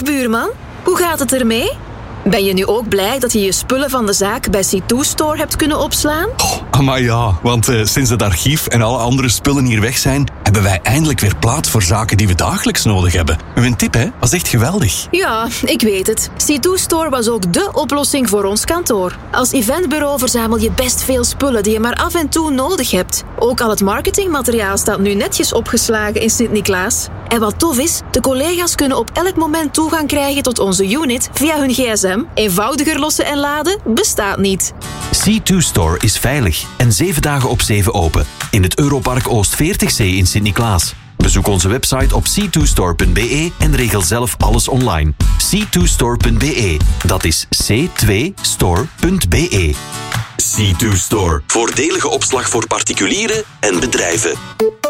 Dag buurman, hoe gaat het ermee? Ben je nu ook blij dat je je spullen van de zaak bij C2 Store hebt kunnen opslaan? Maar ja, want sinds het archief en alle andere spullen hier weg zijn, hebben wij eindelijk weer plaats voor zaken die we dagelijks nodig hebben. Een tip, hè? Was echt geweldig. Ja, ik weet het. C2 Store was ook dé oplossing voor ons kantoor. Als eventbureau verzamel je best veel spullen die je maar af en toe nodig hebt. Ook al het marketingmateriaal staat nu netjes opgeslagen in Sint-Niklaas. En wat tof is, de collega's kunnen op elk moment toegang krijgen tot onze unit via hun gsm. Eenvoudiger lossen en laden bestaat niet. C2 Store is veilig en 7 dagen op 7 open. In het Europark Oost 40C in Sint-Niklaas. Bezoek onze website op c2store.be en regel zelf alles online. c2store.be, dat is c2store.be. C2 Store. Voordelige opslag voor particulieren en bedrijven.